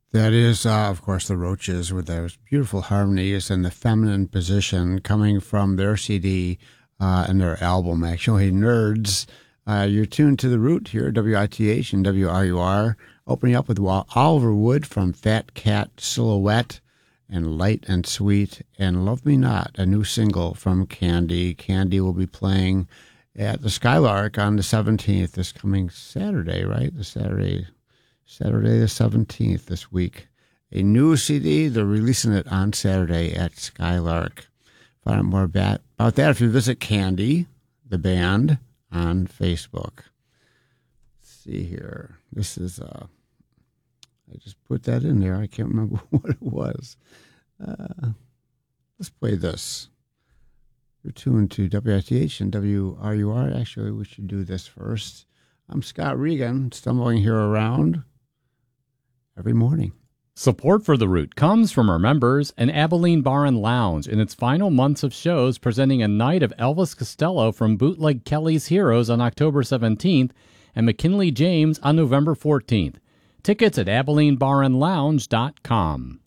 That is, of course, the Roaches with those beautiful harmonies and the feminine position coming from their CD and their album, actually, Nerds. You're tuned to The Root here, WITH and WRUR, opening up with Oliver Wood from Fat Cat Silhouette and Light and Sweet and Love Me Not, a new single from Candy. Candy will be playing at the Skylark on the 17th, this coming Saturday, right? Saturday the 17th this week. A new CD, they're releasing it on Saturday at Skylark. Find out more about that if you visit Candy, the band, on Facebook. Let's see here. This is, I just put that in there. I can't remember what it was. Let's play this. You're tuned to WITH and WRUR. Actually, we should do this first. I'm Scott Regan, stumbling here around every morning. Support for The Root comes from our members and Abilene Bar and Lounge in its final months of shows, presenting a night of Elvis Costello from Bootleg Kelly's Heroes on October 17th and McKinley James on November 14th. Tickets at AbileneBarandLounge.com.